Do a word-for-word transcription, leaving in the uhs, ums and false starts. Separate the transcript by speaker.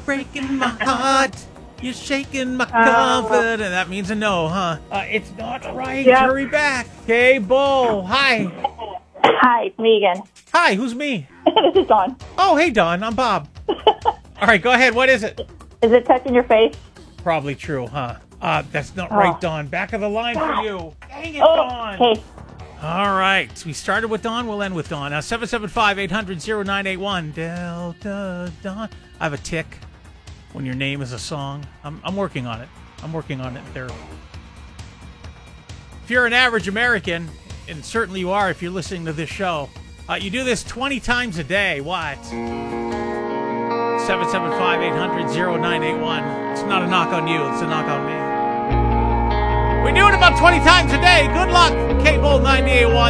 Speaker 1: breaking my heart. You're shaking my
Speaker 2: Uh,
Speaker 1: confidence. That means a no, huh? Uh, it's not right.
Speaker 2: Yep.
Speaker 1: Hurry back. Okay, Bull. Hi.
Speaker 2: Hi, it's me again.
Speaker 1: Hi, who's me?
Speaker 2: This is Dawn.
Speaker 1: Oh, hey, Don. I'm Bob. All right, go ahead. What is it?
Speaker 2: Is it touching your face?
Speaker 1: Probably true, huh? Uh, that's not
Speaker 2: Oh.
Speaker 1: right, Don. Back of the line for you. Dang it,
Speaker 2: Oh,
Speaker 1: Don.
Speaker 2: okay.
Speaker 1: All right. So we started with Dawn. We'll end with Dawn. Now, seven seven five, eight hundred, oh nine eight one. Delta Dawn. I have a tick when your name is a song. I'm, I'm working on it. I'm working on it in therapy. If you're an average American, and certainly you are if you're listening to this show, uh, you do this twenty times a day. What? seven seven five, eight hundred, oh nine eight one. It's not a knock on you. It's a knock on me. We do it about twenty times a day. Good luck. K-Bull ninety-eight point one.